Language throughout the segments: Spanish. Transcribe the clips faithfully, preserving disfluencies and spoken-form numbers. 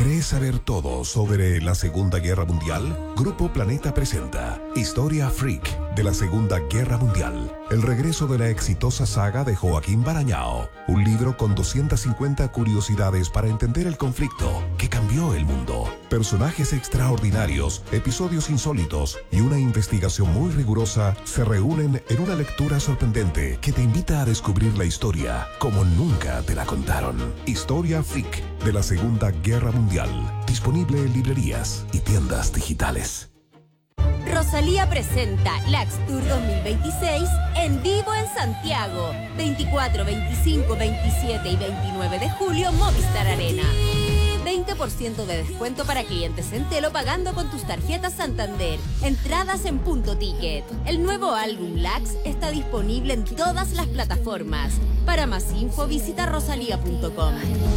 ¿Crees saber todo sobre la Segunda Guerra Mundial? Grupo Planeta presenta Historia Freak de la Segunda Guerra Mundial. El regreso de la exitosa saga de Joaquín Barañao. Un libro con doscientas cincuenta curiosidades para entender el conflicto que cambió el mundo. Personajes extraordinarios, episodios insólitos y una investigación muy rigurosa se reúnen en una lectura sorprendente que te invita a descubrir la historia como nunca te la contaron. Historia Freak de la Segunda Guerra Mundial. Disponible en librerías y tiendas digitales. Rosalía presenta Lax Tour dos mil veintiséis en vivo en Santiago. veinticuatro, veinticinco, veintisiete y veintinueve de julio, Movistar Arena. veinte por ciento de descuento para clientes Entelo pagando con tus tarjetas Santander. Entradas en Punto Ticket. El nuevo álbum Lax está disponible en todas las plataformas. Para más info visita rosalía punto com.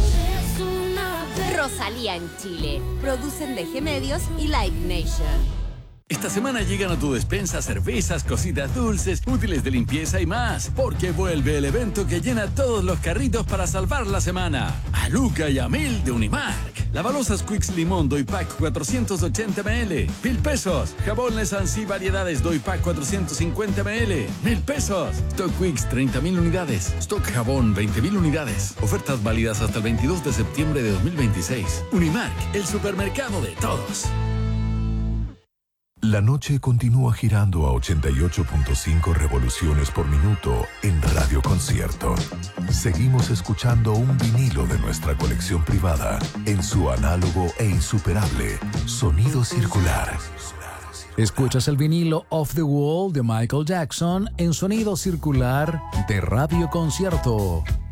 Rosalía en Chile. Producen D G Medios y Live Nation. Esta semana llegan a tu despensa cervezas, cositas dulces, útiles de limpieza y más, porque vuelve el evento que llena todos los carritos para salvar la semana. A Luca y a Mil de Unimark. Lavalosas Quicks Limón Doypack cuatrocientos ochenta mililitros. Mil pesos. Jabón Lesansi Variedades Doypack cuatrocientos cincuenta mililitros. Mil pesos. Stock Quicks treinta mil unidades. Stock Jabón veinte mil unidades. Ofertas válidas hasta el veintidós de septiembre de dos mil veintiséis. Unimark, el supermercado de todos. La noche continúa girando a ochenta y ocho punto cinco revoluciones por minuto en Radio Concierto. Seguimos escuchando un vinilo de nuestra colección privada en su análogo e insuperable sonido circular. Escuchas el vinilo Off the Wall de Michael Jackson en sonido circular de Radio Concierto.